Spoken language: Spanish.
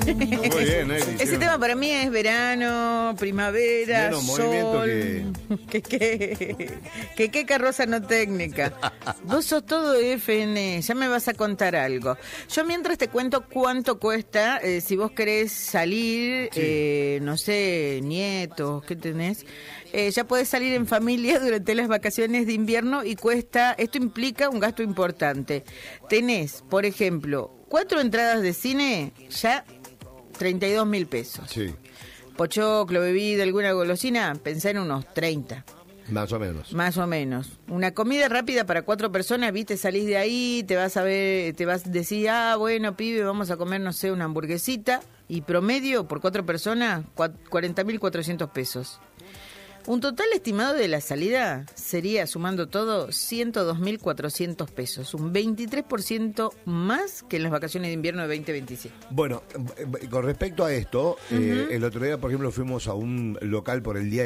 Muy bien, Ese tema para mí es verano, primavera, menos sol. ¿Qué carroza no técnica? Vos sos todo FN, ya me vas a contar algo. Yo mientras te cuento cuánto cuesta, si vos querés salir, no sé, nietos, ¿qué tenés? Ya podés salir en familia durante las vacaciones de invierno y cuesta, esto implica un gasto importante. Tenés, por ejemplo, 4 entradas de cine, ya 32.000 pesos. Sí. Pochoclo, bebida, alguna golosina, pensá en unos 30. Más o menos. Más o menos. Una comida rápida para 4 personas, viste, salís de ahí, te vas a decir, bueno, pibe, vamos a comer, no sé, una hamburguesita, y promedio por 4 personas, 40.400 pesos. Un total estimado de la salida sería, sumando todo, 102.400 pesos, un 23% más que en las vacaciones de invierno de 2027. Bueno, con respecto a esto, el otro día, por ejemplo, fuimos a un local por el Día